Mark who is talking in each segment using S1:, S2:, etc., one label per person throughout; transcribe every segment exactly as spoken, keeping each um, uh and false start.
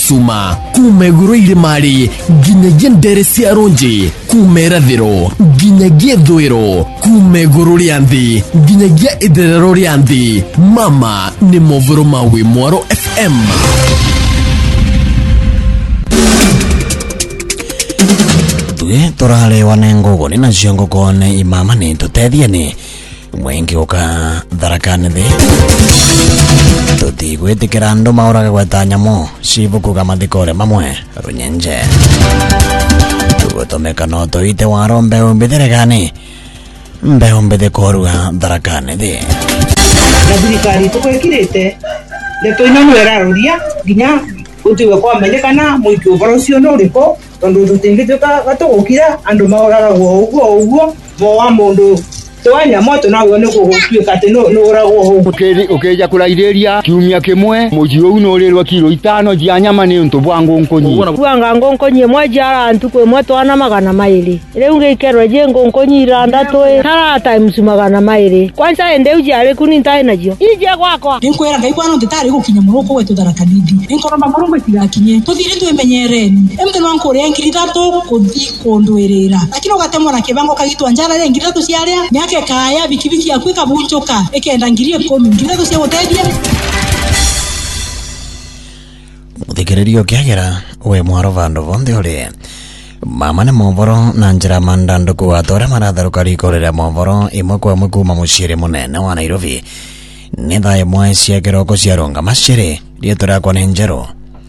S1: Kisuuma kumeguru irimari nginyagia ndere cia Ronji kumerathiro nginyagia ithwiro kumeguru ria nthi nginyagia itherero ria nthi. Mama ni movoro ma Wimwaro F M.
S2: Tuge torale wanengo ni na ciongo kone imama ni tutethie mwengi uka dharakane thi tutigwitikira andu mauraga gweta nyamo civukuga mathikore mamwe runyenje tugutumika no tuite waro mbeu mbithiregani mbeu mbithikoruga dharakane thi
S3: na thirikari tukwikirite ndeto ino nweraruria nginya utiwe kwamenyekana muiki ubaro ucio no uriko tondu tutingituka gatugukira andu mauraga gwo uguo uguo mo wa mundu twanya moto nawe ne kugutuika ati no uragwo huko
S4: ukeja kuraireria kiumia kimwe muji uyu no rirwa kilo itano jia nyama ni untu bwangu nkonyi
S5: bwanga nkonyi mwaji ara ntuko mwato ana magana maili ile ungekerwa je nkonyi randa toe tara times magana maili kwanza ende uji ale kuni ntai najo ije gwakwa
S6: ninkwera ngai kwano nditari gukinya muruko wetu darakanidi ninkoromba murungu itigakinye tuthire twimenyereni emte nwanko ri ngiri tatu kuthi kundwirira lakini ugatemwa na kibango kagitwa njara ri ngiri tatu ciaria nyake kaya bikibiki yakwika bunjoka ekenda ngiri komi ngiri tatu cia gutedia
S2: muthikiririo kiagera we mwaro vandu vonthe uri mama ni movoro na njira mandanduku atore maratharuka rikorera movoro imwe kwa imwe kuma muciri munene wa Nairobi ni thaa imwe cia kiroko cia runga maciri rietu riakwa ni Njeru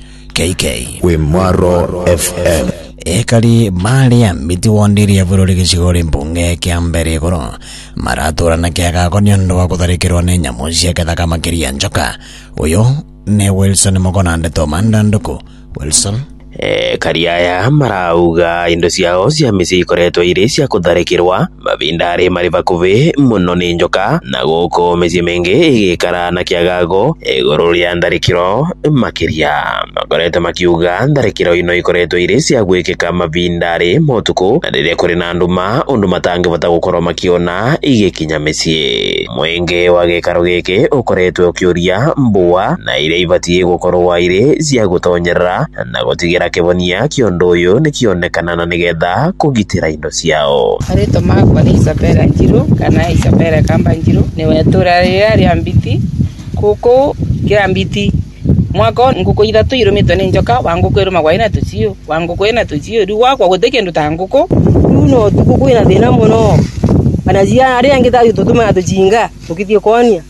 S2: K K
S1: Wimwaro F M.
S2: Ekari maria miti wondiria bururi gicigori mbunge kia mbere iguru maratura na kiaga konyo ndo wa kutharikirwo ni nyamu cia githaka makiria njoka. Uyu ni Wilson Mugonande Tomanda Nduku. Wilson
S7: E, kariaya marauga indo ciao cia misi ikoretwo iri cia kutharikirwa mabindari mari bakuvi muno ni njoka na guko misi mingi igikara na kiagago iguru ria ndarikiro makiria makoretwo makiuga ndarikiro ino ikoretwo iri cia gwikika mabindari motuku na riria kuri na nduma undu matangivota gukorwo makiona igikinya misi mwenge wa gikaro giki ukoretwo ukiuria mbua na ire ibatie gukorwo iri cia gutonyerera na gutigira kibonia kiondo uyu ni kionekana na nigetha kugitira indo ciao.
S8: Arito makwa ni Isabella Njiru kana Isabella Kamba Njiru ni wetura ria ria mbiti kuko kira mbiti mwako nguko ithatu irumitwe ni njoka wanguko iruma kwa ina tucio wanguko ina tucio ri wakwa guteke ndu ta nguko
S5: nuno tukuko ina thina muno ana zia ari angitha tutuma tujinga tukithie konia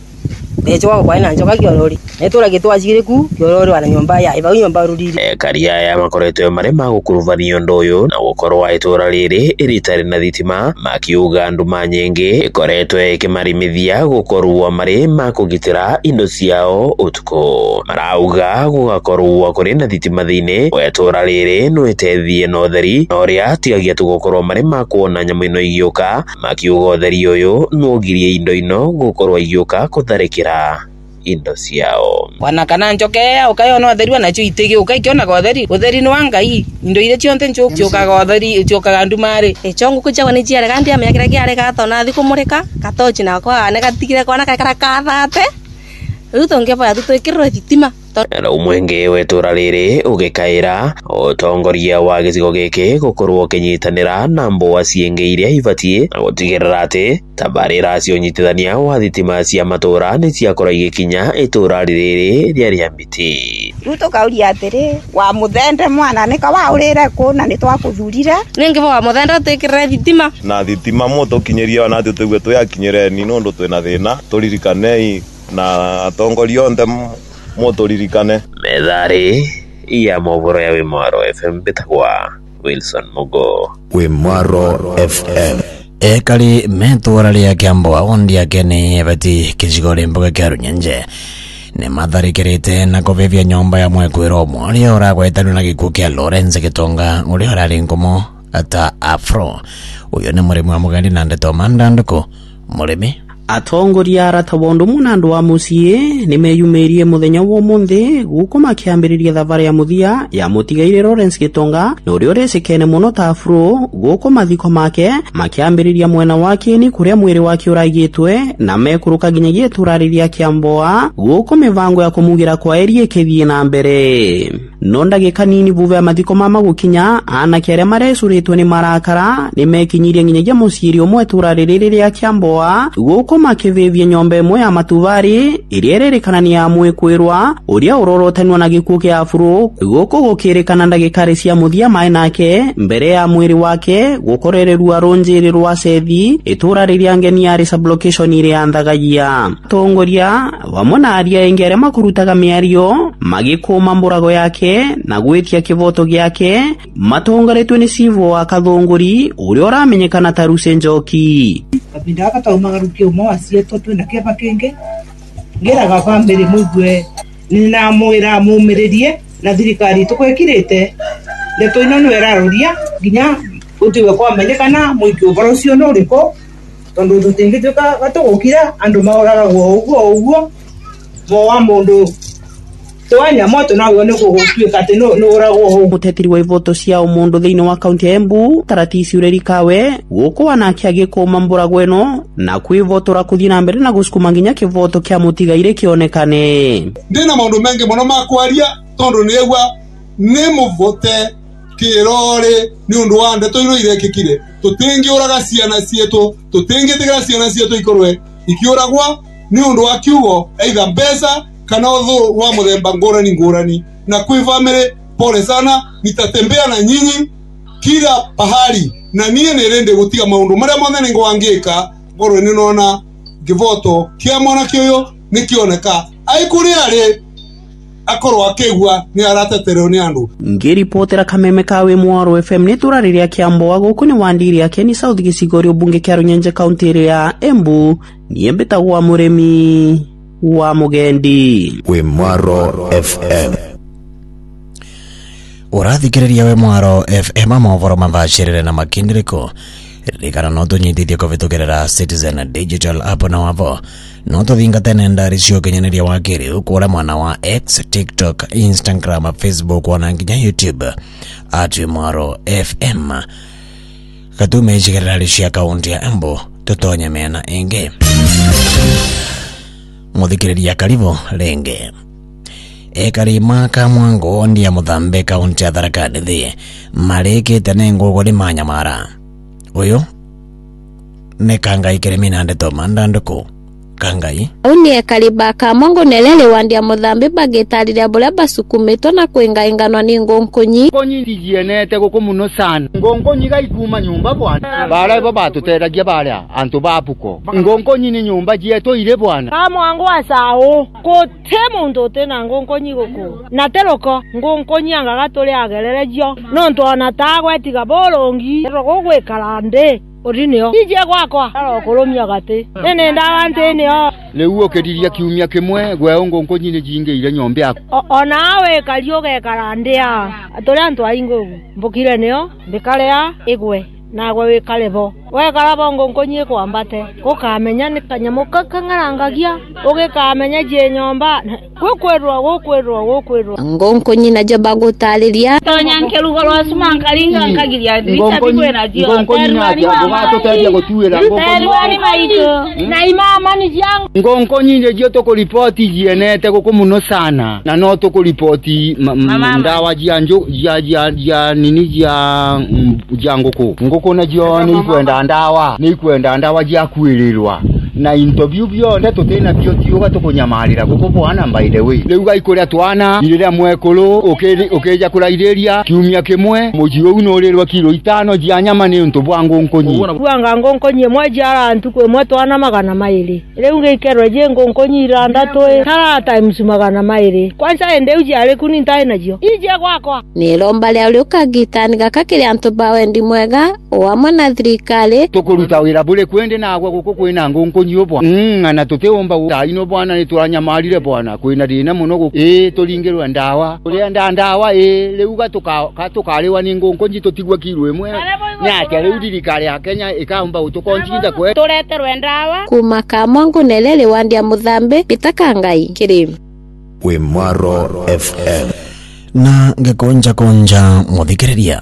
S5: ejo kwa ina njoka kiorori netura gitwa cireku kiorori wana nyomba ya iba nyomba rurire
S7: e karia ya makoretwe mare magukuruvania ndo uyu na gukorwa itura riri iritari na thitima makiuga nduma nyingi ikoretwe ikimarimithia gukorwa mare makugitira indo ciao utuko marauga gugakorwa kuri na thitima thiini wetura riri no itethie no theri no ria tigagia tugukorwa mare makuona nyamu ino igioka makiuga theri uyu no girie indo ino gukorwa igioka kutharikira indo ciao
S8: wana kana njokea ukayona theri wanacho itege ukaikiona gotheri utheri ni wangai indo ile cionte ncho cioka gotheri cioka gandumare
S5: echongu kuja ni jiare kandi amekira kiare gatona thiku murika gatochi na kwa ne gatigire kwana kakara kathate rutonge pa tutwikirwe thitima
S7: na umwenge wetura riri ugikaira utongoria wa gicigo giki gukorwo kinyitanira na mbua ciengeire ibatie na gutigirira ati tabarira cio nyitithania wa thitima cia matura ni ciakora igikinya itura riri ria ria mbiti
S9: ruto kauria atiri wa muthende mwana nika wa urire ku na ni twakuthurire
S5: ningi wa muthende tikire thitima
S10: na thitima moto kinyeria na ati tugwe tuyakinyire ni nundu twina thina turirikane na atongoria onthe motoririkane
S7: methari ya movoro ya Wimwaro F M bitagwa Wilson Mugo
S1: Wimwaro F M.
S2: Ekari metura ria kiambo awondi yake ni bati kicigori mbuga kia Runyenje ni matharikirite na kuvivia nyomba ya mwekwiro mwaria uragwetanio na gikuo kia Lawrence Gitonga uria urari ngumo ata afro uyu ni murimi wa mugandi na Ndeto Mandanduku murimi
S11: atongoria aratabondo munandu wa mucie nimeyumirie muthenya wa umuthi guko makiambiriria thabari ya muthia ya mutigaire Lawrence Gitonga na uria urecekene muno ta afro guko mathiko make makiambiriria mwena wake ni kuria mwiri wake uragitwe na mekuruka ginyagia turariria Kiamboa guko mivango ya kumugira kwa erie kethie na mbere nonda gikanini vuve ya mathiko mama gukinya ana kiaria maresuritwe ni marakara nimekinyiria ginyagia musiri umwe turaririria Kiamboa guko makivivia nyombe imwe ya matuvari iria irerekana ya mwekwirwa uria urorotanwa na gikuo kia afro guko gukirikana ndagikari cia muthia mai nake mbere ya mwiri wake gukorererwa ronjiri rwa sethi iturariria ngeni ya sublocation ire andagagia tongoria vamwe na aria ingere makurutaga miario magikuma mburago yake na gwitia kivoto giake matongoretwe ni Sivo wa Kathongori uria uramenyekana ta Ruse Njoki
S3: kabinda akataumagarukia umwe wasieto twina kiaba kenge ngiraga bambere mugwe na mwira mumiririe na thirikari tukwekirite ndeto ino no eraruria ginya utiwe kwa menyekana muiki ubaro cio no riko tondu tutingituka gatugukira andu maoraga gwo uguo uguo mo wa mundu twanya moto na wone kugutuika ati no no uragwo
S11: mutetiri wa ivoto cia umundu thiini wa kaunti ya Embu Taratisi Urerikawe guko anake agikoma mburago eno na kwivotora kuthii na mbere na gusukuma nginya kivoto kia mutigaire kionekane
S12: ndina maundu mengi muno makwaria tondu niegwa ni muvote kirore ni undu wa ndeto iro irekikire tutingi uraga ciana cietu tutingi tigira ciana cietu ikorwe ikiuragwa ni undu wa kiugo either mbesa kana udhu wa muthemba ngurani ngurani na kwi family pole sana nitatembea na nyinyi kila pahali na niye nerende gutiga maundu maria mothe ningo wangika ngoro ni nona givoto kia mwana kioyo nikioneka aikuri ari akorwa akegwa ni aratetereo ni andu
S11: ngiripotera Kameme kawe Mwaro F M ni turariria Kiamboa guku ni wandiri yake ni South Gicigorio bunge kia Runyenje kaunti ya Embu ni mbetagwa muremi wa mugendi
S2: we Mwaro F M urathikiriria we Mwaro F M amovoro mathacirire na makindiriko rikana no tunyitithie kuvitukirira Citizen Digital app na wavo no tuthingate nenda ricio kinyeneria wa kiriu kura mwana wa X, TikTok, Instagram, Facebook wana nginya YouTube at Mwaro F M katume icigirira ricia kaunti ya Embu tutonye mena ingi muthikiriria karibu renge ekarima ka mwango ndia muthambe kaunti ya Tharaka Nithi marikite nengo ri manyamara uyu ne Kangai Kiremina ndeto mandanduku Kangai
S13: uni ekariba ka mwango nelele wandia muthambe bagetarira bula basukumeto na kwengainganwa ni ngonkonyi
S4: ngonyi ndijienete guku muno sana ngonkonyi gaikuma nyumba bwana bara bo batuteragia bara antu bapuko ngonkonyi ni nyumba jieto ile bwana
S14: kama wangu asao ko temu ndote na ngonkonyi guku na teroko ngonkonyi anga gatole agererejo no ntona tagwe tiga bolongi roko gwe kalande orinio ije gwakwa arokolomia gate nene ndawante nio
S4: leuo kediria kiumia kimwe gwe ngonkonyi ni jinge ile nyombe yako
S14: onawe kalioge kalandia atole antu aingo mbukire nio bikalea igwe na gwe wikalebo we kalabo ngonkonyi kwambate ukamenya ni kanyamo kakangarangagia ugikamenya je nyomba gukwerwa gukwerwa gukwerwa
S13: ngonkonyi na jaba gutariria
S14: tonya nkerugo rwa sumankalinga nkagiria
S4: ngonkonyi na dio ngonkonyi na dio gatoteria gutuira
S14: ngonkonyi maito na imama ni jangu
S4: ngonkonyi je jio to kuripoti jienete guku muno sana na no to kuripoti ndawa jianjo ya ya nini ya janguku nguku na jio ni kwenda ndawa ni kwenda ndawa jia kuirirwa na interview byo ndeto tena byo tiuga tukunyamarira guko bwana by the way leuga ikoria twana iriria mwekolo okeje okeja kuraireria kiumia kimwe muji uno urirwa kilo itano jia nyama ni untu bwangu nkonyi
S14: bwanga ngonkonyi mwe jara antu kwe mwe twana magana maili leuga ikerwa je ngonkonyi randa toe kara times magana maili kwanza ende uji ale kuni ntai najo ije gwakwa
S13: ni lomba lya uliuka gitani gakakiri antu bawe ndi mwega wa mwana thirikari
S4: tukuruta wira bure kwende na agwa guko kwina ngonkonyi ngonyo bwana mm ana tuteomba ino bwana ni turanyamarire bwana kwina dina muno eh tulingerwa ndawa uri nda ndawa eh leuga tuka katukalewa ni ngongo njito tigwa kilwe mwe nyake leu dirikari ya Kenya ikaomba utukonjinda kwe
S14: tureterwe ndawa
S13: kuma Kamwango Nelele wandia Muthambi Bitakangai Kirim
S15: we Mwaro F M
S2: na ngekonja konja muthikiriria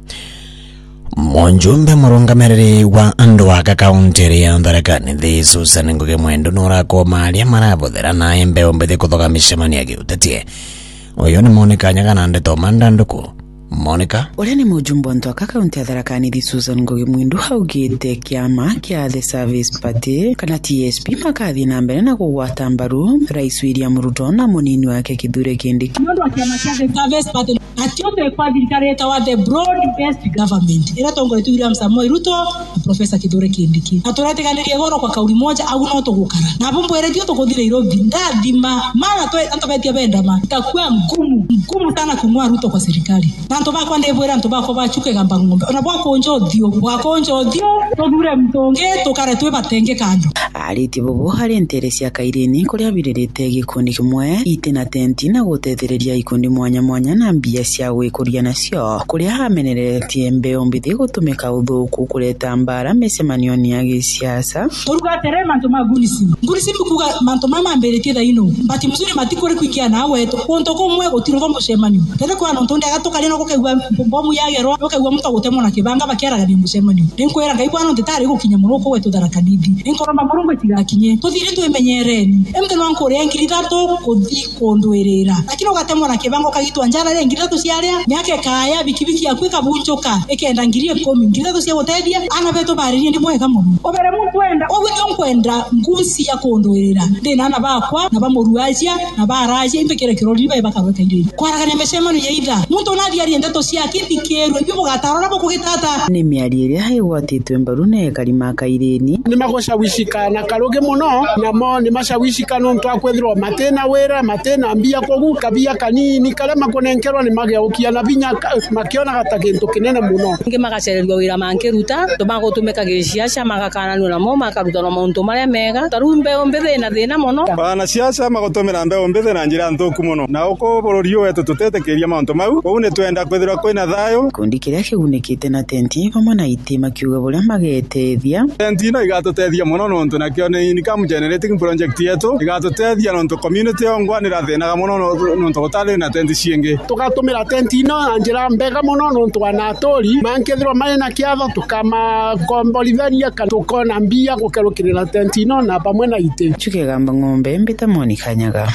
S2: Monjumbe murungamiriri wa andu wa kaunti ya Tharaka Nithi Susan Ngugi Mwendo nurakoma aria marabuthira naye mbeu mbithi kuthoga micemania giutetie uyu ni Monica Nyaga Ndeto Mandanduku. Monica
S16: uria ni mujumbe wa kaunti ya Tharaka Nithi Susan Ngugi Mwendo haugite kiama kia The Service Party kana T S P makathi na mbere na kugwata mbaru Rais William Ruto na munini wake Kithure Kindiki.
S6: Ndio kiama kia The Service Party atiote kwa thirikari wa the broad based government ira tongoretwe William Samoei Ruto na Professor Kithure Kindiki aturateganirie goro kwa kauli moja au no tugukara na bombo eretio tukuthire Nairobi ndathima mara to antobetia bendama itakuwa ngumu ngumu sana kumwa Ruto kwa serikali na ntoba kwa ndebwera ntoba kwa bachuke gamba ngombe onabwa konjo dio bwa konjo dio togure mtonge tukaretwe batenge kando
S16: ariti bobo hari interesi ya kaireni kuria biririte gikundi kimwe ite na tenti na gutethereria ikundi mwanya mwanya na mbia cia gwikuria nacio kuria hameneretie mbeo mbithi gutumika uthuku kureta mbara micemanioni ya gisiasa
S6: turuga tere manto magulisi ngulisi kuga manto mama mberetie thaino bati mzuri matikore kwikia nawe tonto komwe gutiruga mucemanio tere kwa no ntonde agatuka rino gukegwa bomu yagerwa gukegwa muto gutemwo na kibanga bakiaraga ni mucemanio ninkwera ngai bwana ndetari gukinya muruko wetu Tharaka Nithi inkoramba murungu tigakinye tuthire twemenyereni emtheno wanku ria ngiri ithatu kuthi kundwirira lakini ugatemwo na kibango kagitwa njara ria ngiri ithatu ciaria nyake kaya bikibiki yakwika bunjuka ikenda ngiri ikumi ngiri ithatu cia gutethia ana beto baririe ndi mwega muno obere muntu wenda obi nkwenda ngusi ya kundwirira ndina ana bakwa na bamuruacia na baracia imbekere kirori bae bakarweka ire kwaraga ne mecemano ya itha muntu nathi ari ndeto cia kithikirwe ibyo bugatarora bukugitata
S16: ni miari iria haigwatitwe mbaru ne kalima kaireni
S17: ni magoshawishikana karoge muno na mo ni mashawishikana ntu akwethirwa matena wera matena mbia kogu kabia kanini kale makonenkerwa ni mageukia na binya makiona gatakintu kinene muno
S5: nge magacererwa wira mankeruta tumagotumeka giciaca magakananwa namo makaruta no muntu maria mega tarumbe ombethe na thina muno
S18: bana ciaca magotumira mbe ombethe na njira nthuku muno na uko bururi wetu tutetekeria mauntu mau ugu ni twenda kwithirwa kwina thayo
S16: kundi kiria kigunikite na tenti pamwe na ite makiuga buria magetethia
S18: tenti no igatutethia muno nontu nakio ni income generating project yetu igatutethia nontu community ongwanira thina muno nontu gutari na tenti ciingi
S17: tugatumira tenti no anjira mbega muno nontu anatori mankethirwa mari na kiatho tukama kombolitharia kana tukona mbia gukerukirira tenti no na pamwe na ite
S16: chuke gamba ngombe mbita Monica Nyaga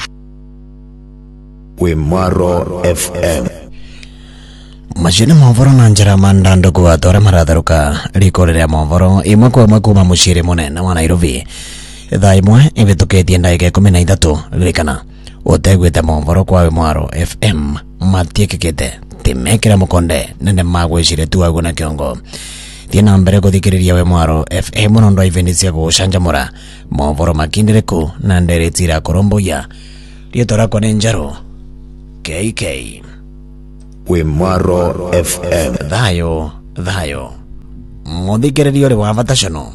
S15: we Mwaro F M
S2: Mashine movoro na njira mandando kwa tora maratharuka rikorera movoro imwe kwa imwe kuma muciri munene wa Nairobi thaa imwe ibitukitie ndagika ikumi na ithatu ririkana utegwite movoro kwa we Mwaro F M matiekekete timekira mukonde nene magwicire tu aguna kiongo thiena mbere kuthikiriria we Mwaro F M nondo ivendi cia gucanjamura movoro makindireku na nderetira koromboya rietora kwa nenjaro K K
S15: we Mwaro F M
S2: thayo thayo muthikiriria ri wa batacono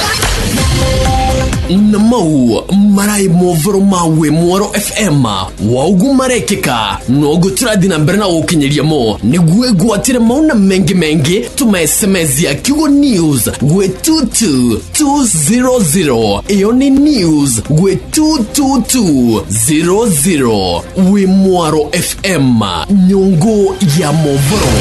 S1: na mau marai movoro mawe Mwaro F M waugu marekeka no guturathi na mbere na gukinyeria mo niguo gwatire mauna mengi mengi tuma S M S ya Kigo News gwe two two two zero zero iyo ni news gwe two two two zero zero we Mwaro F M nyungu ya movoro.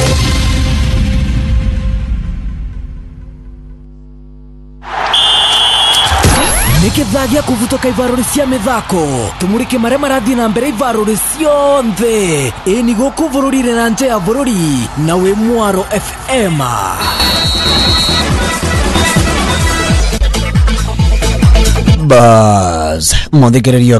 S19: Nikithagia kuvutoka ivaruri cia mithako tumurike maria marathie na mbere ivaruri cionthe ini guku bururire na nje ya bururi na we Mwaro F M
S2: bas muthikiriria